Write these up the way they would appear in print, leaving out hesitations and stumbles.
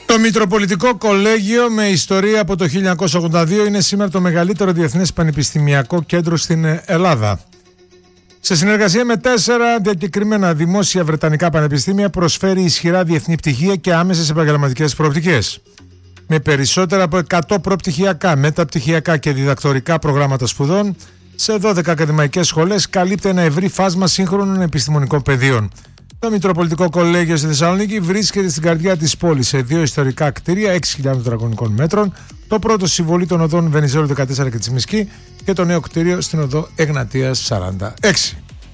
Το Μητροπολιτικό Κολέγιο με ιστορία από το 1982 είναι σήμερα το μεγαλύτερο διεθνές πανεπιστημιακό κέντρο στην Ελλάδα. Σε συνεργασία με 4 διακεκριμένα δημόσια βρετανικά πανεπιστήμια προσφέρει ισχυρά διεθνή πτυχία και άμεσες επαγγελματικές προοπτικές. Με περισσότερα από 100 προπτυχιακά, μεταπτυχιακά και διδακτορικά προγράμματα σπουδών, σε 12 ακαδημαϊκές σχολές καλύπτει ένα ευρύ φάσμα σύγχρονων επιστημονικών πεδίων. Το Μητροπολιτικό Κολέγιο στη Θεσσαλονίκη βρίσκεται στην καρδιά της πόλης σε 2 ιστορικά κτίρια 6.000 τετραγωνικών μέτρων, το πρώτο στη συμβολή των οδών Βενιζέλου 14 και Τσιμισκή και το νέο κτίριο στην οδό Εγνατίας 46.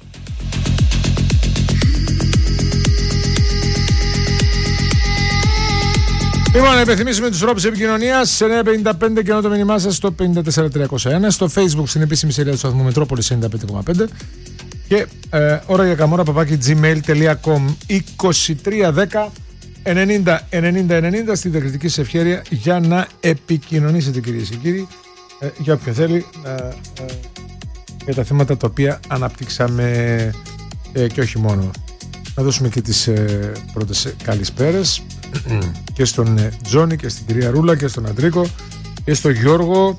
Λοιπόν, να υπενθυμίσουμε τους τρόπους επικοινωνίας σε 955 και το μήνυμά σας στο 54301, στο Facebook στην επίσημη σελίδα του σταθμού Μετρόπολης 95,5 και ώρα για καμόρα gmail.com 2310 90 90 90 στη διακριτική σας ευχέρεια για να επικοινωνήσετε, κυρίες και κύριοι, για όποιον θέλει για τα θέματα τα οποία αναπτύξαμε και όχι μόνο. Να δώσουμε και τις πρώτες καλησπέρες και στον Τζόνι και στην κυρία Ρούλα και στον Αντρίκο και στον Γιώργο.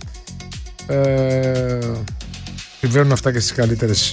Συμβαίνουν αυτά και στις καλύτερες.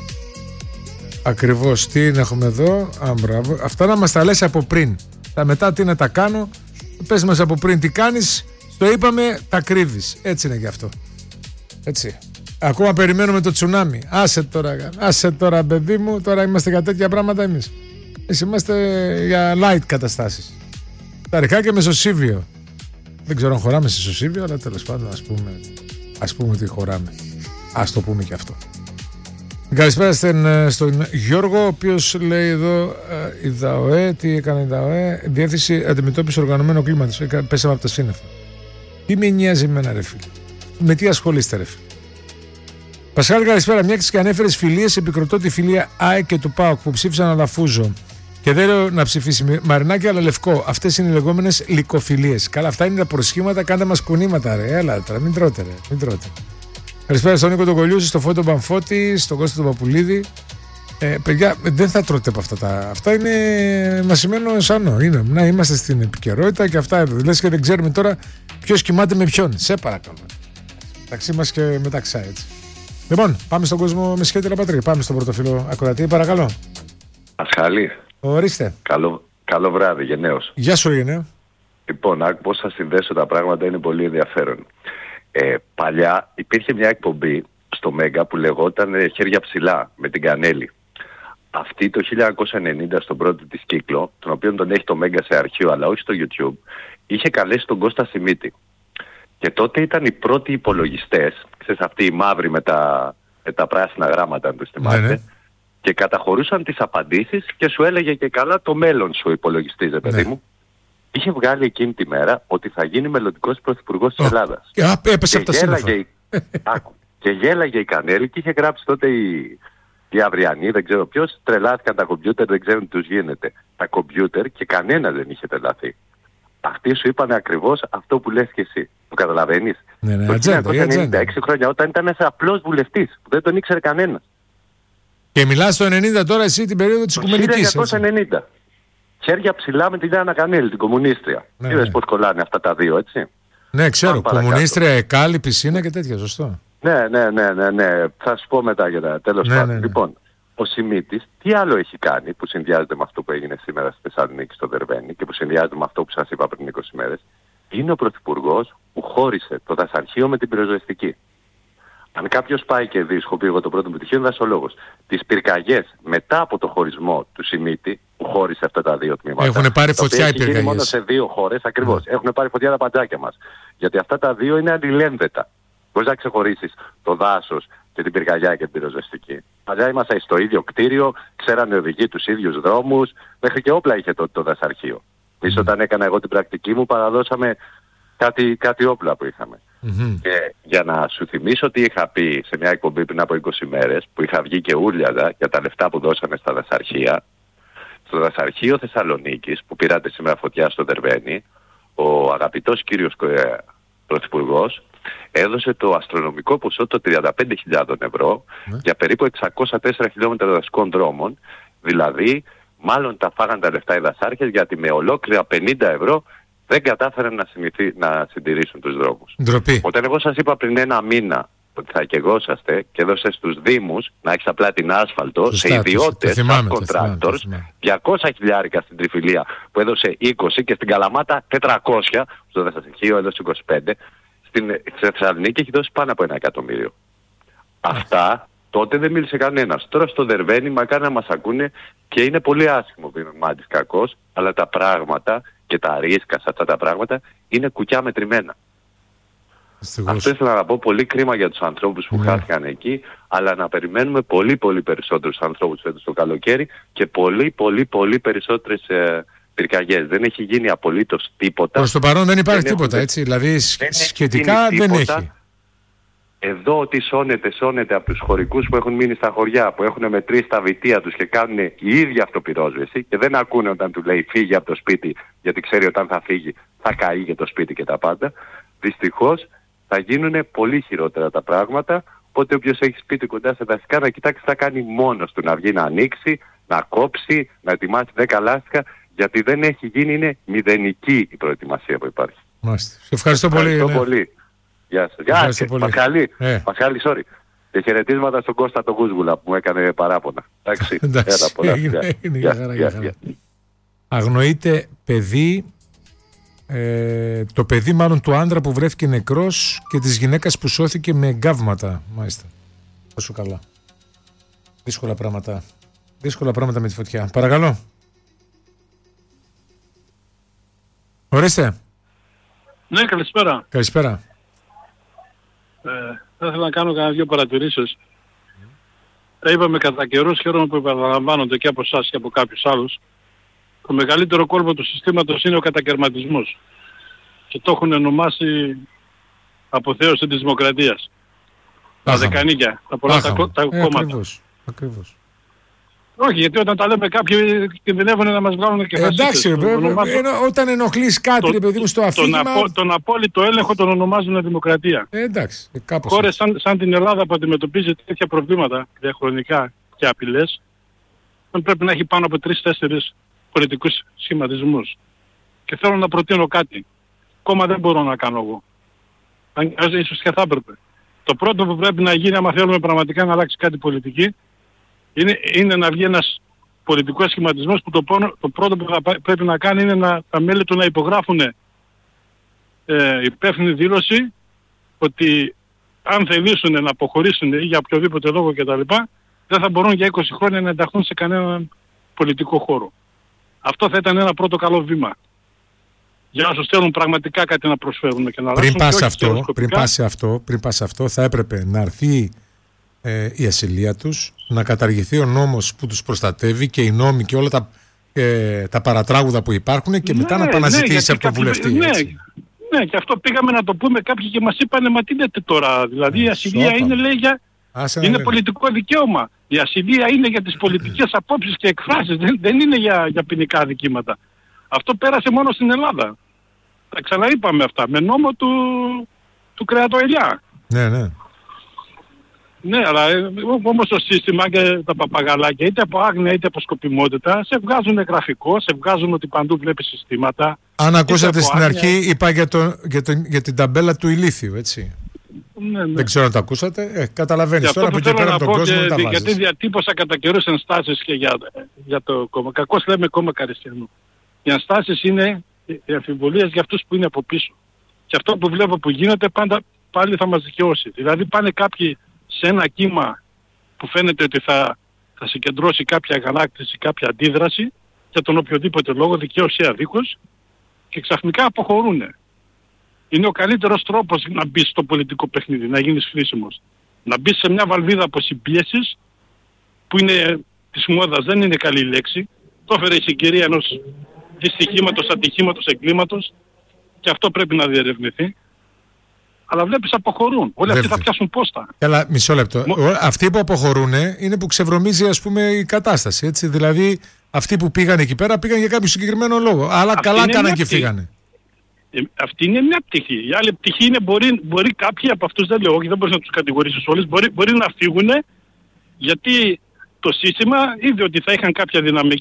Ακριβώς, τι έχουμε εδώ. Μπράβο. Αυτά να μας τα λες από πριν. Τα μετά τι να τα κάνω. Πες μας από πριν τι κάνεις. Στο είπαμε, τα κρύβεις. Έτσι είναι γι' αυτό. Έτσι. Ακόμα περιμένουμε το τσουνάμι. Άσε τώρα παιδί μου. Τώρα είμαστε για τέτοια πράγματα εμείς. Εμείς είμαστε για light καταστάσεις. Τα ρηχά και με σωσίβιο. Δεν ξέρω αν χωράμε σε σωσίβιο, αλλά τέλος πάντων ας πούμε ότι χωράμε. Ας το πούμε και αυτό. Καλησπέρα στον Γιώργο, ο οποίος λέει εδώ η ΔΑΟΕ, τι έκανε η ΔΑΟΕ, Διεύθυνση Αντιμετώπιση Οργανωμένου Κλίματος. Πέσαμε από τα σύννεφα. Τι με νοιάζει εμένα, ρε φίλε. Με τι ασχολείστε, ρε φίλε. Πασχάλη, καλησπέρα. Μια και ανέφερες φιλίες, επικροτώ τη φιλία ΑΕΚ και του ΠΑΟΚ που ψήφισαν Αλαφούζο. Και δεν λέω να ψηφίσει Μαρινάκη, αλλά Λευκό. Αυτές είναι οι λεγόμενες λυκοφιλίες. Καλά, αυτά είναι τα προσχήματα, κάντε μας κουνήματα, ρε. Έλα τώρα, μην τρώτε. Καλησπέρα στον Νίκο τον Κολιούση, στον Φώτο Μπαμφώτη, στον Κώστα τον Παπουλίδη. Παιδιά, δεν θα τρώτε από αυτά. Αυτά είναι μασημένο σανό. Είναι. Να είμαστε στην επικαιρότητα και αυτά. Λες και δεν ξέρουμε τώρα ποιος κοιμάται με ποιον. Σε παρακαλώ. Μεταξύ μας και μεταξά, έτσι. Λοιπόν, πάμε στον κόσμο με σχέδια πατρί. Πάμε στον πρωτοφύλλο ακροατή, παρακαλώ. Ασχαλή. Ορίστε. Καλό βράδυ, Γενναίος. Γεια σου, Γενναίο. Λοιπόν, πώς θα συνδέσω τα πράγματα είναι πολύ ενδιαφέρον. Παλιά υπήρχε μια εκπομπή στο Μέγκα που λεγόταν «Χέρια ψηλά» με την Κανέλη. Αυτή το 1990 στον πρώτο της κύκλο, τον οποίο τον έχει το Μέγκα σε αρχείο αλλά όχι στο YouTube, είχε καλέσει τον Κώστα Σιμίτη. Και τότε ήταν οι πρώτοι υπολογιστές, ξέρεις, αυτοί οι μαύροι με τα πράσινα γράμματα, αν το θυμάστε, ναι. Και καταχωρούσαν τις απαντήσεις και σου έλεγε και καλά το μέλλον σου υπολογιστής, παιδί μου. Είχε βγάλει εκείνη τη μέρα ότι θα γίνει μελλοντικός πρωθυπουργός της Ελλάδας. Έπεσε από τα σύννεφα. Και γέλαγε η Κανέλη και είχε γράψει τότε η Αυριανή, δεν ξέρω ποιος, τρελάθηκαν τα κομπιούτερ, δεν ξέρουν τι τους γίνεται. Τα κομπιούτερ και κανένα δεν είχε τρελαθεί. Αυτοί σου είπαν ακριβώς αυτό που λες και εσύ. Το καταλαβαίνεις? Ναι, το 1996 χρόνια όταν ήταν ένας απλός βουλευτής που δεν τον ήξερε κανένας. Και μιλάς το 90 τώρα εσύ την περίοδο της Οικουμενικής. 1990. Χέρια ψηλά με την Άννα Κανέλη, την κομμουνίστρια. Είδες πώς κολλάνε αυτά τα δύο, έτσι. Ναι, ξέρω. Κομμουνίστρια, εκάλη, πισίνα και τέτοια, σωστό. Ναι. Θα σου πω μετά για τα τέλος πάντων. Ναι. Λοιπόν, ο Σιμίτης τι άλλο έχει κάνει που συνδυάζεται με αυτό που έγινε σήμερα στη Θεσσαλονίκη στο Δερβαίνη και που συνδυάζεται με αυτό που σας είπα πριν 20 μέρες. Είναι ο πρωθυπουργός που χώρισε το δασαρχείο με την πυροσβεστική. Αν κάποιος πάει και δει, έχω πει εγώ το πρώτο πτυχίο, είναι δασολόγος. Τις πυρκαγιές μετά από το χωρισμό του Σιμίτη, που χώρισε αυτά τα δύο τμήματα. Έχουν πάρει φωτιά οι πυρκαγιές. Μόνο σε 2 χώρες, ακριβώς. Έχουν πάρει φωτιά τα παντζάκια μας. Γιατί αυτά τα δύο είναι αντιλένδετα. Μπορείς να ξεχωρίσεις το δάσος και την πυρκαγιά και την πυροσβεστική. Παλιά ήμασταν στο ίδιο κτίριο, ξέρανε οδηγοί τους ίδιους δρόμους, μέχρι και όπλα είχε το δασαρχείο. Ίσως όταν έκανα εγώ την πρακτική μου, παραδώσαμε κάτι όπλα που είχαμε. Και για να σου θυμίσω τι είχα πει σε μια εκπομπή πριν από 20 μέρες, που είχα βγει και ούρλιαζα για τα λεφτά που δώσανε στα δασαρχεία. Στο δασαρχείο Θεσσαλονίκης, που πήρατε σήμερα φωτιά στο Δερβαίνη, ο αγαπητός κύριος πρωθυπουργός έδωσε το αστρονομικό ποσό των 35.000 ευρώ για περίπου 604 χιλιόμετρα δασικών δρόμων. Δηλαδή, μάλλον τα φάγαν τα λεφτά οι δασάρχες, γιατί με ολόκληρα 50 ευρώ δεν κατάφεραν να συντηρήσουν τους δρόμους. Ντροπή. Όταν εγώ σας είπα πριν ένα μήνα ότι θα κεγόσαστε και έδωσε στους Δήμους να έχεις απλά την άσφαλτο, Σωστά, σε ιδιώτες, σαν contractors, 200 χιλιάρικα στην Τριφυλία που έδωσε 20 και στην Καλαμάτα 400, στο Δεσσαλονίκη έδωσε 25, στην Θεσσαλονίκη έχει δώσει πάνω από 1 εκατομμύριο. Αυτά τότε δεν μίλησε κανένας. Τώρα στο Δερβαίνι μακάρι να μας ακούνε και είναι πολύ άσχημο μάτις κακός, αλλά τα πράγματα και τα ρίσκα σε αυτά τα πράγματα είναι κουκιά μετρημένα. Αυτό ήθελα να πω, πολύ κρίμα για τους ανθρώπους που χάθηκαν εκεί, αλλά να περιμένουμε πολύ περισσότερους ανθρώπους φέτος το καλοκαίρι και πολύ περισσότερες πυρκαγιές. Δεν έχει γίνει απολύτως τίποτα. Προς το παρόν δεν υπάρχει τίποτα, έτσι, δηλαδή σχετικά δεν έχει. Εδώ ότι σώνεται από τους χωρικούς που έχουν μείνει στα χωριά, που έχουν μετρήσει τα βιτία τους και κάνουν η ίδια αυτοπυρόσβεση και δεν ακούνε όταν του λέει φύγει από το σπίτι, γιατί ξέρει όταν θα φύγει θα καεί για το σπίτι και τα πάντα. Δυστυχώς θα γίνουν πολύ χειρότερα τα πράγματα, οπότε όποιος έχει σπίτι κοντά σε δασικά να κοιτάξει τι θα κάνει μόνος του, να βγει να ανοίξει, να κόψει, να ετοιμάσει 10 λάστιχα, γιατί δεν έχει γίνει, είναι μηδενική η προετοιμασία που υπάρχει. Μάλιστα. Σε ευχαριστώ πολύ. Γεια σας. Πασχάλη, sorry. Και χαιρετίσματα στον Κώστα τον Γούσγουλα που μου έκανε παράπονα. Εντάξει, αγνοείται παιδί, το παιδί μάλλον του άντρα που βρέθηκε νεκρός και της γυναίκας που σώθηκε με εγκάβματα. Μάλιστα. Πόσο καλά. Δύσκολα πράγματα με τη φωτιά. Παρακαλώ. Ορίστε. Ναι, καλησπέρα. Καλησπέρα. Θα ήθελα να κάνω κανένα 2 παρατηρήσεις. Τα είπαμε κατά καιρούς, χαίρομαι που επαναλαμβάνονται και από εσάς και από κάποιους άλλους. Το μεγαλύτερο κόλπο του συστήματος είναι ο κατακαιρματισμός. Και το έχουν ονομάσει αποθέωση της δημοκρατίας. Τα δεκανίκια, τα πολλά τα κόμματα. Ακριβώς. Όχι, γιατί όταν τα λέμε κάποιοι κινδυνεύουν να μας βγάλουν και φασίστες. Εντάξει, όταν ενοχλείς κάτι, παιδί μου, στο αφήγημα... Τον απόλυτο έλεγχο τον ονομάζουν δημοκρατία. Εντάξει, κάπως. Χώρες σαν την Ελλάδα που αντιμετωπίζει τέτοια προβλήματα διαχρονικά και απειλές, δεν πρέπει να έχει πάνω από 3-4 πολιτικούς σχηματισμούς. Και θέλω να προτείνω κάτι. Κόμμα δεν μπορώ να κάνω εγώ. Ίσως και θα έπρεπε. Το πρώτο που πρέπει να γίνει, άμα θέλουμε πραγματικά να αλλάξει κάτι πολιτική, είναι να βγει ένας πολιτικός σχηματισμός που το πρώτο που θα πρέπει να κάνει είναι τα μέλη του να υπογράφουν υπεύθυνη δήλωση ότι αν θελήσουν να αποχωρήσουν ή για οποιοδήποτε λόγο κτλ. Δεν θα μπορούν για 20 χρόνια να ενταχθούν σε κανέναν πολιτικό χώρο. Αυτό θα ήταν ένα πρώτο καλό βήμα. Για όσους θέλουν πραγματικά κάτι να προσφέρουν και να αλλάξουν. Πριν πας σε αυτό, θα έπρεπε να έρθει η ασυλία τους, να καταργηθεί ο νόμος που τους προστατεύει και οι νόμοι και όλα τα παρατράγουδα που υπάρχουν και μετά να επαναζητήσει από τον βουλευτή. Ναι, και αυτό πήγαμε να το πούμε κάποιοι και μας είπανε μα τι λέτε τώρα, δηλαδή η ασυλία είναι λέει είναι πολιτικό δικαίωμα. Η ασυλία είναι για τις πολιτικές απόψεις και εκφράσεις, δεν είναι για ποινικά δικήματα. Αυτό πέρασε μόνο στην Ελλάδα. Τα ξαναείπαμε αυτά, με νόμο του Κρεατοελιά. Ναι. Ναι, αλλά όμως το σύστημα και τα παπαγαλάκια, είτε από άγνοια είτε από σκοπιμότητα, σε βγάζουν γραφικό, σε βγάζουν ότι παντού βλέπεις συστήματα. Αν ακούσατε στην αρχή, είπα για την ταμπέλα του ηλίθιου, έτσι. Ναι. Δεν ξέρω αν το ακούσατε. Καταλαβαίνεις τώρα που και πέρα από τον κόσμο τα βάζεις. Γιατί διατύπωσα κατά καιρούς ενστάσεις και για το κόμμα. Κακώς λέμε κόμμα Καριστιανού. Οι ενστάσεις είναι οι αμφιβολίες για αυτούς που είναι από πίσω. Και αυτό που βλέπω που γίνεται πάντα πάλι θα μας δικαιώσει. Δηλαδή πάνε κάποιοι σε ένα κύμα που φαίνεται ότι θα συγκεντρώσει κάποια αγανάκτηση, κάποια αντίδραση για τον οποιοδήποτε λόγο, δικαίως ή αδίκως, και ξαφνικά αποχωρούν. Είναι ο καλύτερος τρόπος να μπεις στο πολιτικό παιχνίδι, να γίνεις χρήσιμος. Να μπεις σε μια βαλβίδα από συμπίεσης που είναι της μόδας, δεν είναι καλή λέξη. Το έφερε η συγκυρία ενός δυστυχήματος, ατυχήματος, εγκλήματος και αυτό πρέπει να διερευνηθεί. Αλλά βλέπεις αποχωρούν. Όλοι αυτοί θα πιάσουν πόστα. Καλά, μισό λεπτό. Αυτοί που αποχωρούν είναι που ξεβρωμίζει ας πούμε η κατάσταση. Έτσι. Δηλαδή αυτοί που πήγαν εκεί πέρα πήγαν για κάποιο συγκεκριμένο λόγο. Αλλά αυτή καλά κάναν και φύγανε. Αυτή είναι μια πτυχή. Η άλλη πτυχή είναι μπορεί κάποιοι από αυτούς, δεν λέω όχι, δεν μπορείς να τους κατηγορήσεις όλους, μπορεί να φύγουν γιατί το σύστημα είδε ότι θα είχαν κάποια δυναμική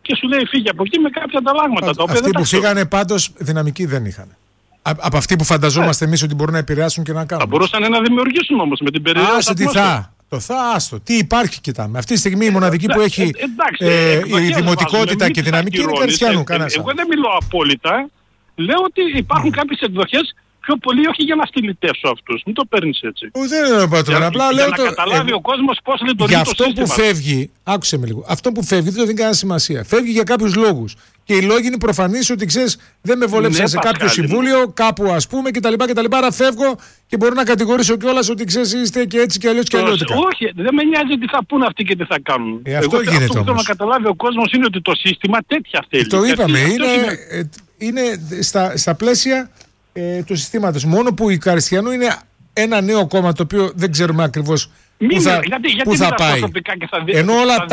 και σου λέει φύγε από εκεί με κάποια ανταλλάγματα. Αυτοί που φύγανε πάντως δυναμική δεν είχαν. Από αυτοί που φανταζόμαστε εμείς ότι μπορούν να επηρεάσουν και να κάνουν. Θα μπορούσαν να δημιουργήσουν όμως με την περιοχή. Άσε τι θα. Άστο. Τι υπάρχει, κοιτάμε. Αυτή τη στιγμή η μοναδική που έχει η δημοτικότητα και η δυναμική είναι η Καριστιανού. Εγώ δεν μιλώ απόλυτα. Λέω ότι υπάρχουν κάποιες εκδοχές πιο πολύ όχι για να στυλιτεύσω αυτούς. Μην το παίρνεις έτσι. Δεν είναι πατρόνα. Απλά λέω να καταλάβει ο κόσμος πώς λειτουργεί το σύστημα. Για αυτό που φεύγει, άκουσε με λίγο. Αυτό που φεύγει δεν το δίνει κανένα σημασία. Φεύγει για κάποιους λόγους. Και οι λόγοι είναι προφανείς ότι ξέρεις, δεν με βολέψαν σε κάποιο συμβούλιο, κάπου ας πούμε κτλ. Άρα φεύγω και μπορώ να κατηγορήσω κιόλας ότι ξέρεις είστε και έτσι και αλλιώς και αλλιώτικα. Όχι, δεν με νοιάζει τι θα πούνε αυτοί και τι θα κάνουν. Αυτό γίνεται αυτό που θέλω να καταλάβει ο κόσμος είναι ότι το σύστημα τέτοια θέλει. Το είπαμε. Είναι στα πλαίσια του συστήματος. Μόνο που η Καριστιανού είναι ένα νέο κόμμα το οποίο δεν ξέρουμε ακριβώς πού θα πάει. Ενώ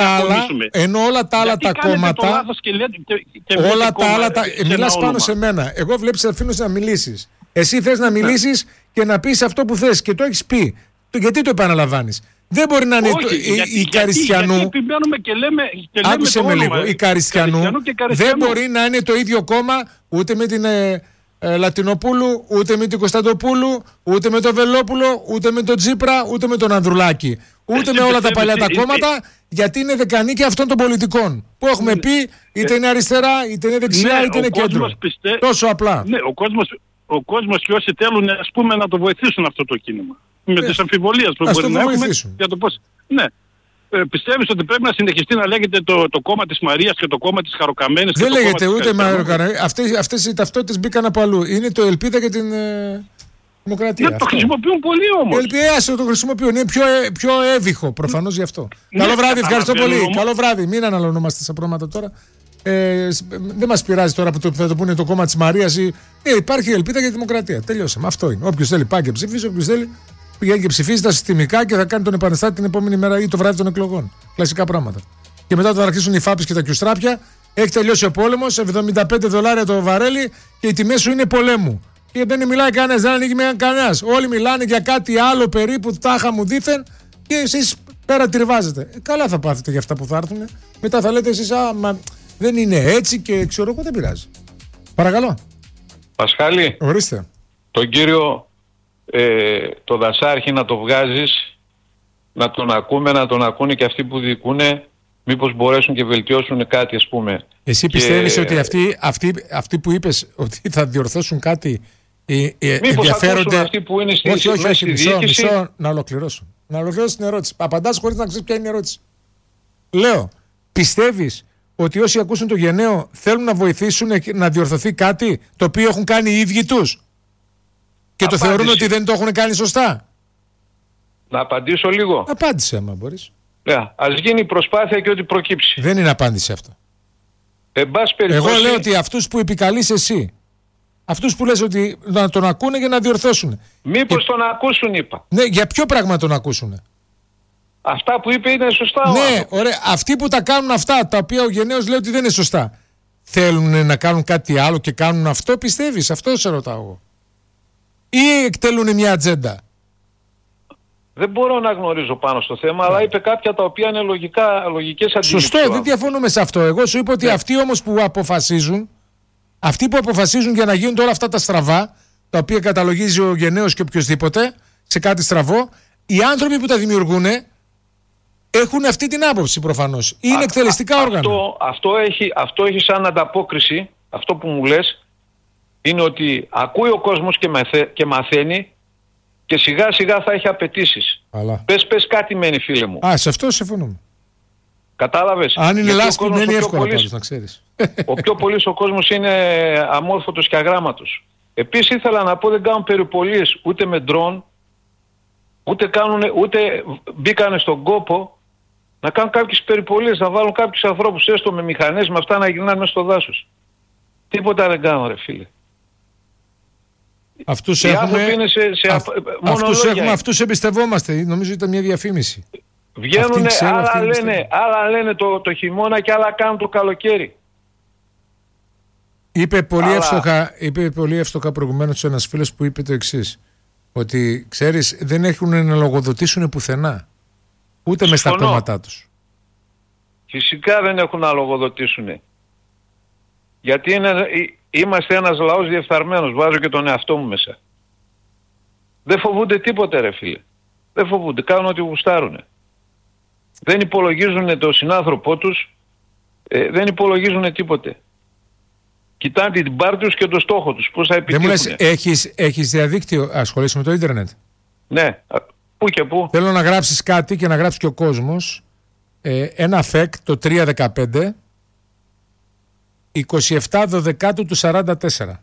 όλα τα άλλα τα κόμματα. Όλα τα άλλα. Μιλάς πάνω σε μένα. Εγώ βλέπεις αφήνω να μιλήσεις. Εσύ θες να μιλήσεις και να πεις αυτό που θες και το έχεις πει. Γιατί το επαναλαμβάνεις? Δεν μπορεί να είναι η Καριστιανού. Γιατί επιμένουμε και λέμε. Άκουσε με λίγο. Η Καριστιανού δεν μπορεί να είναι το ίδιο κόμμα ούτε με την Λατινοπούλου, ούτε με την Κωνσταντοπούλου, ούτε με τον Βελόπουλο, ούτε με τον Τσίπρα, ούτε με τον Ανδρουλάκη. Ούτε με όλα τα παλιά τα κόμματα, γιατί είναι δεκανίκια αυτών των πολιτικών. Που έχουμε πει, είτε είναι αριστερά, είτε είναι δεξιά, είτε είναι κέντρο. Τόσο απλά. Ναι, ο κόσμος και όσοι θέλουν ας πούμε, να το βοηθήσουν αυτό το κίνημα. Με τις αμφιβολίες που μπορεί να έχουμε για το πώς. Ναι. Πιστεύεις ότι πρέπει να συνεχιστεί να λέγεται το κόμμα της Μαρίας και το κόμμα της Χαροκαμένης? Δεν λέγεται ούτε Μαρία. Αυτές οι ταυτότητες μπήκαν από αλλού. Είναι το Ελπίδα και την Δημοκρατία. Ναι, το χρησιμοποιούν πολύ όμως. Ελπίδα το χρησιμοποιούν. Είναι πιο εύηχο προφανώς γι' αυτό. Καλό βράδυ, ευχαριστώ πολύ. Καλό βράδυ. Μην αναλωνόμαστε σε πράγματα τώρα. Δεν μας πειράζει τώρα που θα το πούνε το κόμμα της Μαρίας. Υπάρχει Ελπίδα και Δημοκρατία. Τελειώσαμε. Αυτό είναι. Όποιος θέλει πάει και ψηφίζει, όποιος θέλει. Πηγαίνει και ψηφίζει τα συστημικά και θα κάνει τον επαναστάτη την επόμενη μέρα ή το βράδυ των εκλογών. Κλασικά πράγματα. Και μετά θα αρχίσουν οι φάπες και τα κιουστράπια. Έχει τελειώσει ο πόλεμος, $75 το βαρέλι και οι τιμές σου είναι πολέμου. Και δεν μιλάει κανένας, δεν ανοίγει με κανένας. Όλοι μιλάνε για κάτι άλλο περίπου, τάχα μου δήθεν και εσείς πέρα τριβάζετε. Καλά θα πάθετε για αυτά που θα έρθουν. Μετά θα λέτε εσείς, μα δεν είναι έτσι και ξέρω εγώ, δεν πειράζει. Παρακαλώ. Πασχάλη. Ορίστε. Τον κύριο. Το Δασάρχη να το βγάζεις, να τον ακούμε, να τον ακούνε και αυτοί που δικούνε, μήπως μπορέσουν και βελτιώσουν κάτι ας πούμε. Εσύ πιστεύεις ότι αυτοί που είπες ότι θα διορθώσουν κάτι ενδιαφέρονται? Αυτοί που είναι στη μισό να ολοκληρώσω. Να ολοκληρώσω την ερώτηση. Απαντάς χωρίς να ξέρεις ποια είναι η ερώτηση. Λέω, πιστεύεις ότι όσοι ακούσουν το Γενναίο θέλουν να βοηθήσουν να διορθωθεί κάτι το οποίο έχουν κάνει οι ίδιοι τους? Και το θεωρούν ότι δεν το έχουν κάνει σωστά? Να απαντήσω λίγο. Απάντησε άμα μπορείς. Ας γίνει προσπάθεια και ό,τι προκύψει. Δεν είναι απάντηση αυτό. Εγώ λέω ότι αυτούς που επικαλείς εσύ, αυτούς που λες ότι να τον ακούνε για να διορθώσουν. Μήπως τον ακούσουν είπα. Ναι, για ποιο πράγμα τον ακούσουν? Αυτά που είπε είναι σωστά. Ναι, ωραία. Αυτοί που τα κάνουν αυτά, τα οποία ο Γενναίος λέει ότι δεν είναι σωστά, θέλουν να κάνουν κάτι άλλο και κάνουν αυτό, πιστεύεις? Αυτό σε ρωτάω εγώ. Ή εκτελούν μια ατζέντα? Δεν μπορώ να γνωρίζω πάνω στο θέμα, αλλά είπε κάποια τα οποία είναι λογικές αντιλήψεις. Σωστό, δεν διαφωνούμε σε αυτό. Εγώ σου είπα ότι αυτοί όμως που αποφασίζουν για να γίνουν όλα αυτά τα στραβά, τα οποία καταλογίζει ο Γενναίος και οποιοδήποτε σε κάτι στραβό, οι άνθρωποι που τα δημιουργούν έχουν αυτή την άποψη προφανώς. Είναι εκτελεστικά όργανα. Αυτό έχει σαν ανταπόκριση, αυτό που μου λες, είναι ότι ακούει ο κόσμος και μαθαίνει και σιγά σιγά θα έχει απαιτήσεις. Πες κάτι μένει φίλε μου. Σε αυτό συμφωνούμε. Κατάλαβες? Αν είναι λάσπη μένει εύκολα πάντως, να ξέρεις. Ο πιο πολύς ο κόσμος είναι αμόρφωτος και αγράμματος. Επίσης ήθελα να πω δεν κάνουν περιπολίες ούτε με ντρόν, ούτε μπήκανε στον κόπο να κάνουν κάποιες περιπολίες, να βάλουν κάποιους ανθρώπους έστω με μηχανές με αυτά να γυρνάνε μέσα στο δάσος. Τίποτα δεν κάνουν ρε φίλε. Αυτούς εμπιστευόμαστε. Νομίζω ήταν μια διαφήμιση. Βγαίνουν, άλλα λένε το χειμώνα και άλλα κάνουν το καλοκαίρι. Είπε πολύ εύστοχα προηγουμένως ένας φίλος που είπε το εξής, ότι ξέρεις δεν έχουν να λογοδοτήσουν πουθενά, ούτε μες στα κόμματά τους. Φυσικά δεν έχουν να λογοδοτήσουν. Γιατί είμαστε ένας λαός διεφθαρμένος. Βάζω και τον εαυτό μου μέσα. Δεν φοβούνται τίποτε ρε φίλε. Δεν φοβούνται. Κάνουν ό,τι γουστάρουνε. Δεν υπολογίζουν τον συνάνθρωπό τους. Δεν υπολογίζουν τίποτε. Κοιτάνε την πάρτη τους και τον στόχο τους. Πώς θα επιτύχουν. Δεν μου λες, έχεις διαδίκτυο, ασχολείσαι με το ίντερνετ? Ναι. Πού και πού. Θέλω να γράψεις κάτι και να γράψει και ο κόσμος. Ένα φεκ το 315 27 Δωδεκάτου του 44.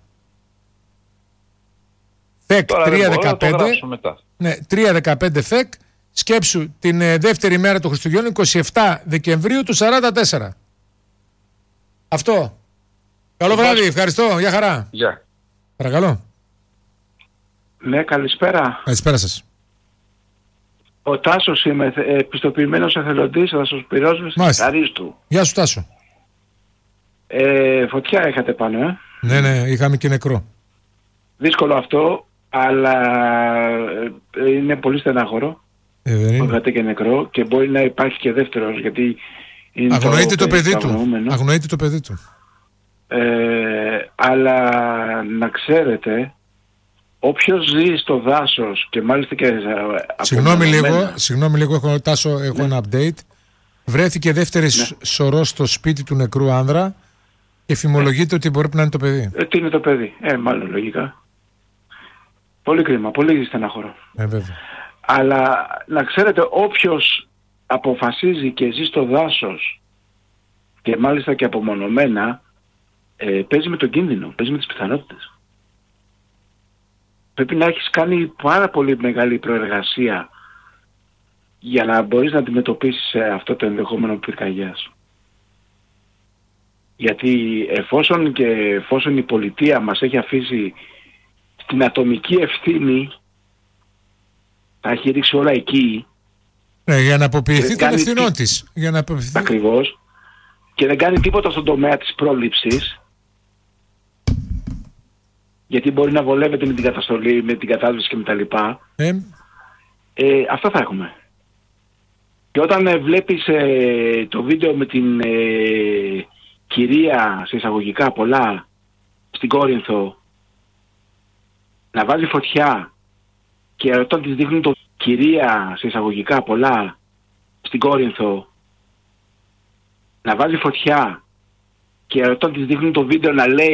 Φεκ 315. Ναι, 315 φεκ. Σκέψου την δεύτερη μέρα του Χριστουγέννου 27 Δεκεμβρίου του 44. Αυτό. Καλό βράδυ, ευχαριστώ, για χαρά. Γεια. Παρακαλώ. Ναι, καλησπέρα. Καλησπέρα σας. Ο Τάσος είμαι, επιστοποιημένος εθελοντής, θα σας πειρώσω στην Καρίστου. Γεια σου Τάσο. Φωτιά είχατε πάνω, Ναι, είχαμε και νεκρό. Δύσκολο αυτό, αλλά είναι πολύ στενάχωρο. Είχατε και νεκρό και μπορεί να υπάρχει και δεύτερος, γιατί είναι αγνοείται το παιδί του. Αγνοείται το παιδί του. Αλλά να ξέρετε, όποιος ζει στο δάσος και μάλιστα και Συγγνώμη λίγο, Τάσο, έχω ένα update. Βρέθηκε δεύτερη σωρό στο σπίτι του νεκρού άνδρα και φημολογείται ότι μπορεί να είναι το παιδί. Τι είναι το παιδί, μάλλον λογικά. Πολύ κρίμα, πολύ στεναχωρό. Βέβαια. Αλλά να ξέρετε, όποιος αποφασίζει και ζει στο δάσος και μάλιστα και απομονωμένα, παίζει με τον κίνδυνο, παίζει με τις πιθανότητες. Πρέπει να έχεις κάνει πάρα πολύ μεγάλη προεργασία για να μπορείς να αντιμετωπίσεις αυτό το ενδεχόμενο πυρκαγιάς. Γιατί εφόσον η πολιτεία μας έχει αφήσει την ατομική ευθύνη, θα έχει ρίξει όλα εκεί. Ναι, για να αποποιηθεί των ευθυνών της. Ακριβώς. Και δεν κάνει τίποτα στον τομέα της πρόληψης. Γιατί μπορεί να βολεύεται με την καταστολή, με την κατάσβεση και με τα λοιπά. Αυτά θα έχουμε. Και όταν βλέπεις το βίντεο με την κυρία, σε εισαγωγικά πολλά, στην Κόρινθο, να βάζει φωτιά και όταν της δείχνουν το κυρία, σε εισαγωγικά πολλά, στην Κόρινθο, να βάζει φωτιά και όταν της δείχνουν το βίντεο να λέει